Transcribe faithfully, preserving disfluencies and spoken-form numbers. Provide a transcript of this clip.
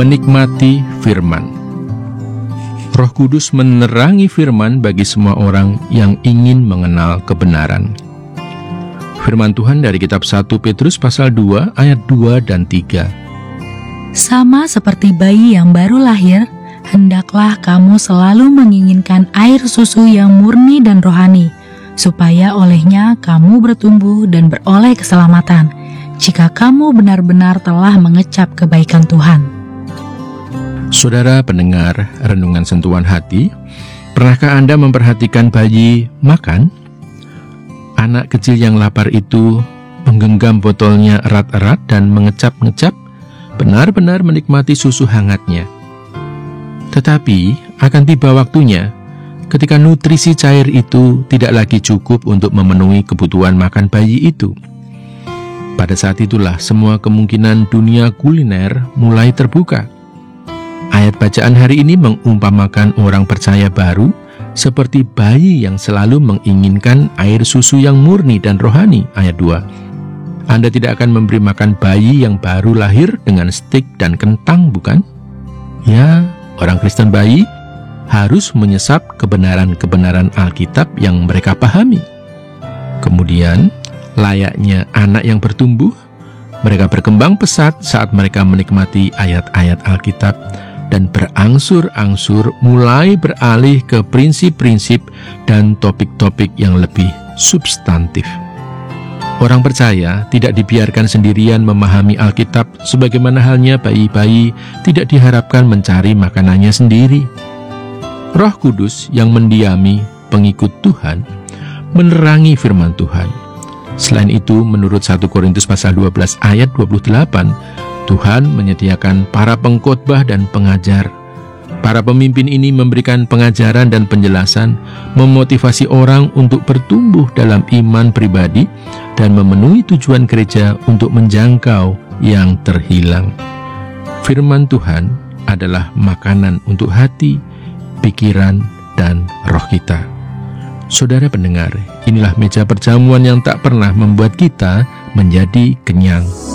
Menikmati firman. Roh Kudus menerangi firman bagi semua orang yang ingin mengenal kebenaran. Firman Tuhan dari kitab satu Petrus pasal dua ayat dua dan tiga. Sama seperti bayi yang baru lahir, hendaklah kamu selalu menginginkan air susu yang murni dan rohani, supaya olehnya kamu bertumbuh dan beroleh keselamatan, jika kamu benar-benar telah mengecap kebaikan Tuhan. Saudara pendengar Renungan Sentuhan Hati, pernahkah Anda memperhatikan bayi makan? Anak kecil yang lapar itu menggenggam botolnya erat-erat dan mengecap-ngecap, benar-benar menikmati susu hangatnya. Tetapi akan tiba waktunya ketika nutrisi cair itu tidak lagi cukup untuk memenuhi kebutuhan makan bayi itu. Pada saat itulah semua kemungkinan dunia kuliner mulai terbuka. Ayat bacaan hari ini mengumpamakan orang percaya baru seperti bayi yang selalu menginginkan air susu yang murni dan rohani. Ayat dua. Anda tidak akan memberi makan bayi yang baru lahir dengan stik dan kentang, bukan? Ya, orang Kristen bayi harus menyesap kebenaran-kebenaran Alkitab yang mereka pahami. Kemudian, layaknya anak yang bertumbuh, mereka berkembang pesat saat mereka menikmati ayat-ayat Alkitab dan berangsur-angsur mulai beralih ke prinsip-prinsip dan topik-topik yang lebih substantif. Orang percaya tidak dibiarkan sendirian memahami Alkitab, sebagaimana halnya bayi-bayi tidak diharapkan mencari makanannya sendiri. Roh Kudus yang mendiami pengikut Tuhan menerangi firman Tuhan. Selain itu, menurut satu Korintus pasal dua belas ayat dua puluh delapan, Tuhan menyediakan para pengkhotbah dan pengajar. Para pemimpin ini memberikan pengajaran dan penjelasan, memotivasi orang untuk bertumbuh dalam iman pribadi dan memenuhi tujuan gereja untuk menjangkau yang terhilang. Firman Tuhan adalah makanan untuk hati, pikiran, dan roh kita. Saudara pendengar, inilah meja perjamuan yang tak pernah membuat kita menjadi kenyang.